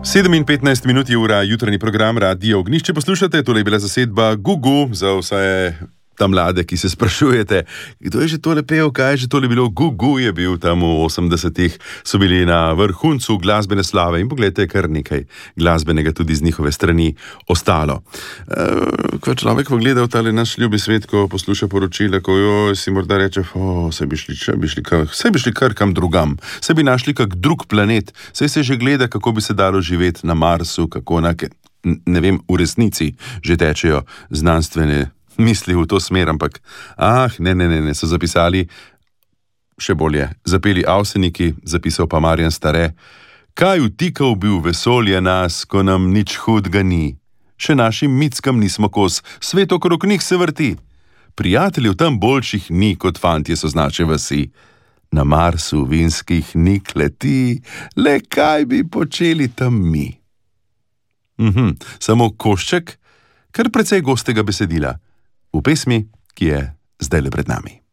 7 in 15 minut je ura, jutranji program Radio Ognjišče poslušate, tole je bila zasedba Gugu za vse tam mlade, ki se sprašujete, kdo je že tole pel, kaj je že tole bilo. Gugu je bil tam v 80-ih, so bili na vrhuncu glasbene slave in pogledajte, kar nekaj glasbenega tudi z njihove strani ostalo. Ko človek pogleda v tale naš ljubi svet, ko posluša poročila, ko si morda reče, saj bi šli kar kam drugam, saj bi našli kak drug planet, saj se že gleda, kako bi se dalo živeti na Marsu, kako ne vem, v resnici že tečejo znanstvene misli v to smer, ampak ne, so zapisali, še bolje, zapeli Avseniki, zapisal pa Marjan Stare, kaj vtikal bi v vesolje nas, ko nam nič hudga ni, še našim mickam nismo kos, svet okrog njih se vrti, prijateljev tam boljših ni, kot fantje so z naše vasi, na Marsu vinskih ni kleti, le kaj bi počeli tam mi. Samo košček, kar precej gostega besedila, v pesmi, ki je zdajle pred nami.